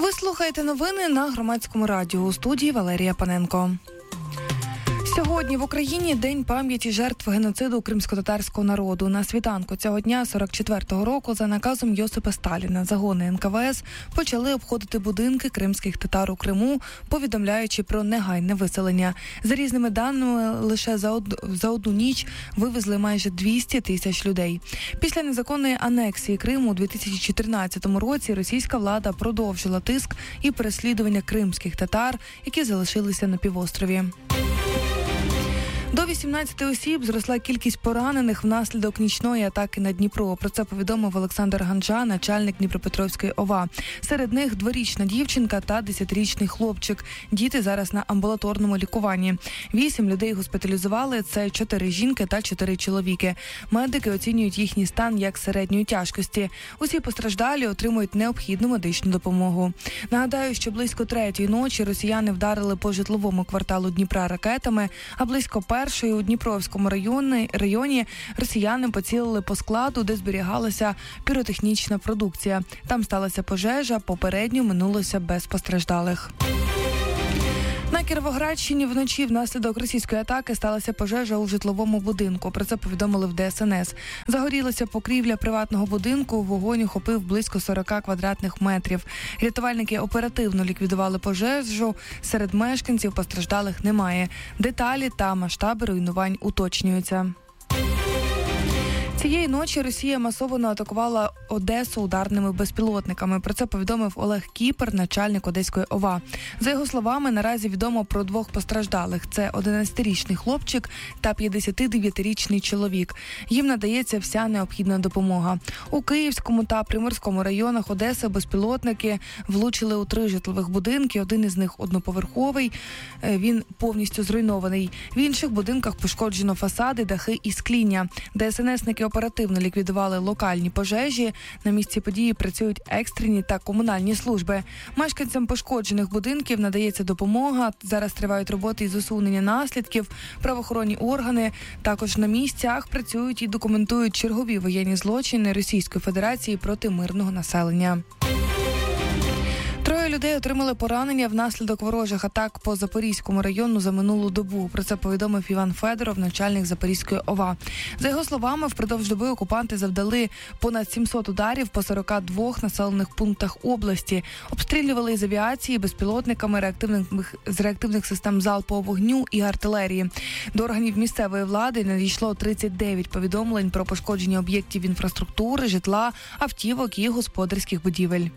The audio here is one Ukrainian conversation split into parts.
Ви слухаєте новини на Громадському радіо. У студії Валерія Паненко. Сьогодні в Україні День пам'яті жертв геноциду кримськотатарського народу. На світанку цього дня 44-го року за наказом Йосипа Сталіна загони НКВС почали обходити будинки кримських татар у Криму, повідомляючи про негайне виселення. За різними даними, лише за одну ніч вивезли майже 200 тисяч людей. Після незаконної анексії Криму у 2014 році російська влада продовжила тиск і переслідування кримських татар, які залишилися на півострові. До 18 осіб зросла кількість поранених внаслідок нічної атаки на Дніпро. Про це повідомив Олександр Ганжа, начальник Дніпропетровської ОВА. Серед них 2-річна дівчинка та 10-річний хлопчик. Діти зараз на амбулаторному лікуванні. 8 людей госпіталізували, це 4 жінки та 4 чоловіки. Медики оцінюють їхній стан як середньої тяжкості. Усі постраждалі отримують необхідну медичну допомогу. Нагадаю, що близько 3-ї ночі росіяни вдарили по житловому кварталу Дніпра ракетами, а близько 1-ї у Дніпровському районі росіяни поцілили по складу, де зберігалася піротехнічна продукція. Там сталася пожежа, попередньо минулося без постраждалих. На Кіровоградщині вночі внаслідок російської атаки сталася пожежа у житловому будинку. Про це повідомили в ДСНС. Загорілася покрівля приватного будинку, вогонь охопив близько 40 квадратних метрів. Рятувальники оперативно ліквідували пожежу. Серед мешканців постраждалих немає. Деталі та масштаби руйнувань уточнюються. Цієї ночі Росія масово атакувала Одесу ударними безпілотниками. Про це повідомив Олег Кіпер, начальник Одеської ОВА. За його словами, наразі відомо про 2 постраждалих. Це 11-річний хлопчик та 59-річний чоловік. Їм надається вся необхідна допомога. У Київському та Приморському районах Одеси безпілотники влучили у 3 житлових будинки. Один із них одноповерховий, він повністю зруйнований. В інших будинках пошкоджено фасади, дахи і скління. ДСНСники оперативно ліквідували локальні пожежі. На місці події працюють екстрені та комунальні служби. Мешканцям пошкоджених будинків надається допомога. Зараз тривають роботи із усунення наслідків. Правоохоронні органи також на місцях працюють і документують чергові воєнні злочини Російської Федерації проти мирного населення. 3 людей отримали поранення внаслідок ворожих атак по Запорізькому району за минулу добу. Про це повідомив Іван Федоров, начальник Запорізької ОВА. За його словами, впродовж доби окупанти завдали понад 700 ударів по 42 населених пунктах області. Обстрілювали із авіації, безпілотниками, з реактивних систем залпового вогню і артилерії. До органів місцевої влади надійшло 39 повідомлень про пошкодження об'єктів інфраструктури, житла, автівок і господарських будівель.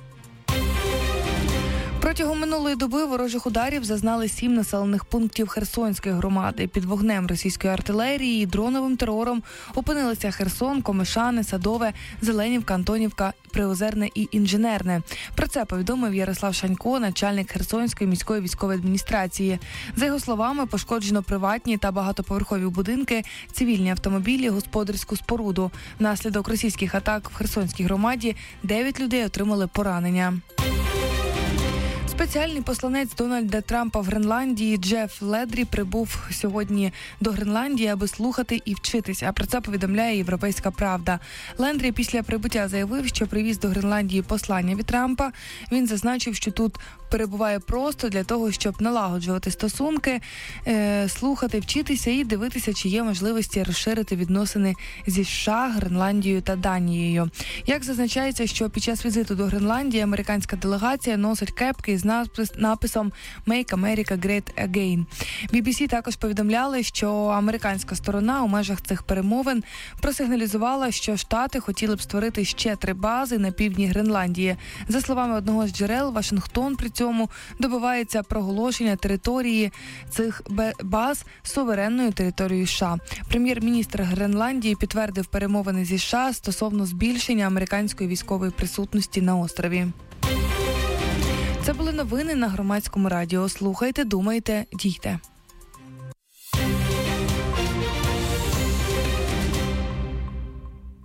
Протягом минулої доби ворожих ударів зазнали 7 населених пунктів Херсонської громади. Під вогнем російської артилерії і дроновим терором опинилися Херсон, Комишани, Садове, Зеленівка, Антонівка, Приозерне і Інженерне. Про це повідомив Ярослав Шанько, начальник Херсонської міської військової адміністрації. За його словами, пошкоджено приватні та багатоповерхові будинки, цивільні автомобілі, господарську споруду. Внаслідок російських атак в Херсонській громаді 9 людей отримали поранення. Спеціальний посланець Дональда Трампа в Гренландії Джеф Ледрі прибув сьогодні до Гренландії, аби слухати і вчитися. Про це повідомляє «Європейська правда». Ледрі після прибуття заявив, що привіз до Гренландії послання від Трампа. Він зазначив, що тут перебуває просто для того, щоб налагоджувати стосунки, слухати, вчитися і дивитися, чи є можливості розширити відносини зі США, Гренландією та Данією. Як зазначається, що під час візиту до Гренландії американська делегація носить кепки з написом «Make America Great Again». BBC також повідомляли, що американська сторона у межах цих перемовин просигналізувала, що Штати хотіли б створити ще 3 бази на півдні Гренландії. За словами одного з джерел, Вашингтон при цьому добивається проголошення території цих баз суверенною територією США. Прем'єр-міністр Гренландії підтвердив перемовини зі США стосовно збільшення американської військової присутності на острові. Це були новини на Громадському радіо. Слухайте, думайте, дійте.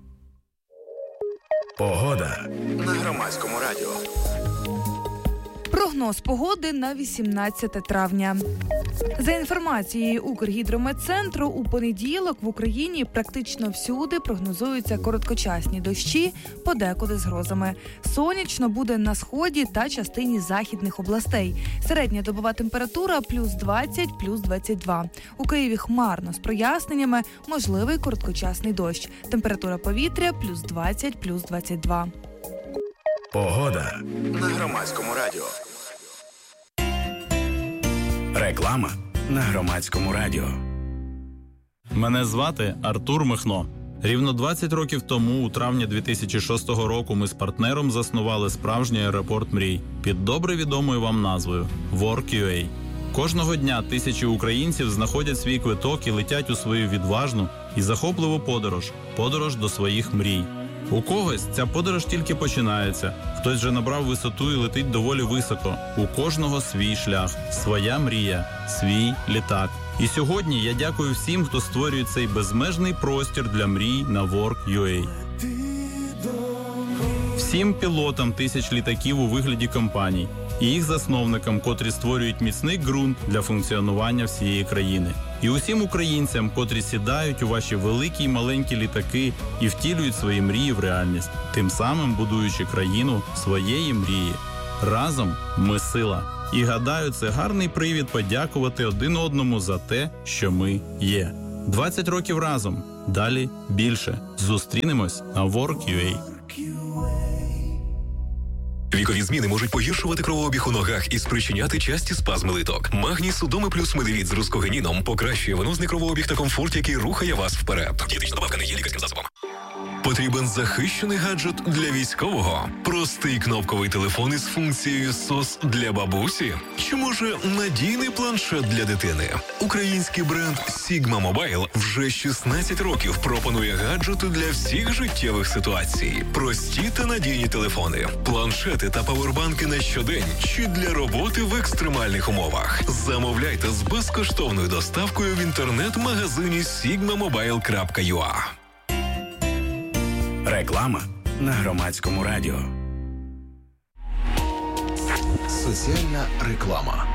Погода на Громадському радіо. Прогноз погоди на 18 травня. За інформацією Укргідрометцентру, у понеділок в Україні практично всюди прогнозуються короткочасні дощі, подекуди з грозами. Сонячно буде на сході та частині західних областей. Середня добова температура плюс 20, плюс 22. У Києві хмарно з проясненнями, можливий короткочасний дощ. Температура повітря плюс 20, плюс 22. Погода на Громадському радіо. Реклама на Громадському радіо. Мене звати Артур Михно. Рівно 20 років тому, у травні 2006 року, ми з партнером заснували справжній аеропорт мрій під добре відомою вам назвою Work.ua. Кожного дня тисячі українців знаходять свій квиток і летять у свою відважну і захопливу подорож до своїх мрій. У когось ця подорож тільки починається, хтось вже набрав висоту і летить доволі високо. У кожного свій шлях, своя мрія, свій літак. І сьогодні я дякую всім, хто створює цей безмежний простір для мрій на Work.ua. Всім пілотам тисяч літаків у вигляді компаній і їх засновникам, котрі створюють міцний ґрунт для функціонування всієї країни. І усім українцям, котрі сідають у ваші великі й маленькі літаки і втілюють свої мрії в реальність, тим самим будуючи країну своєї мрії. Разом ми сила. І гадаю, це гарний привід подякувати один одному за те, що ми є. 20 років разом. Далі більше. Зустрінемось на Work.ua. Вікові зміни можуть погіршувати кровообіг у ногах і спричиняти часті спазми литок. Магній Судоми плюс Медивіт з рускогеніном покращує венозний кровообіг та комфорт, який рухає вас вперед. Дієтична добавка не є лікарським засобом. Потрібен захищений гаджет для військового? Простий кнопковий телефон із функцією SOS для бабусі? Чи може надійний планшет для дитини? Український бренд Sigma Mobile вже 16 років пропонує гаджети для всіх життєвих ситуацій. Прості та надійні телефони, планшети та павербанки на щодень чи для роботи в екстремальних умовах. Замовляйте з безкоштовною доставкою в інтернет-магазині sigmamobile.ua. Реклама на Громадському радіо. Соціальна реклама.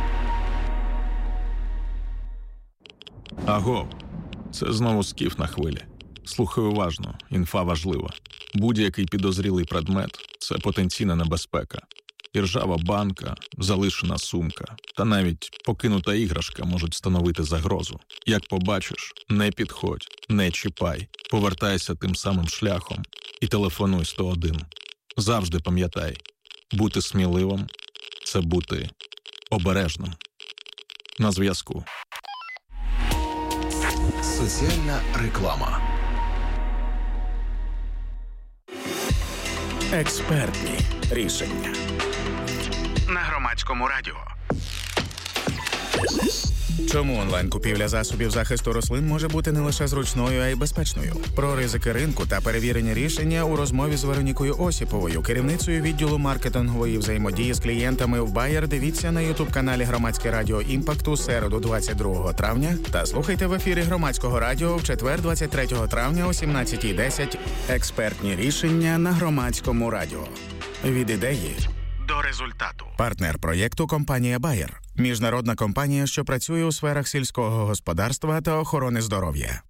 Агов, це знову скіф на хвилі. Слухай уважно, інфа важлива. Будь-який підозрілий предмет – це потенційна небезпека. Іржава банка, залишена сумка та навіть покинута іграшка можуть становити загрозу. Як побачиш, не підходь, не чіпай, повертайся тим самим шляхом і телефонуй 101. Завжди пам'ятай, бути сміливим – це бути обережним. На зв'язку. Соціальна реклама. Експертні рішення на Громадському радіо. Чому онлайн-купівля засобів захисту рослин може бути не лише зручною, а й безпечною? Про ризики ринку та перевірені рішення у розмові з Веронікою Осіповою, керівницею відділу маркетингової взаємодії з клієнтами в Bayer. Дивіться на ютуб-каналі Громадське радіо Імпакт у середу 22 травня та слухайте в ефірі Громадського радіо в четвер 23 травня о 17:10. Експертні рішення на Громадському радіо. Від ідеї До результату. Партнер проєкту – компанія Bayer. Міжнародна компанія, що працює у сферах сільського господарства та охорони здоров'я.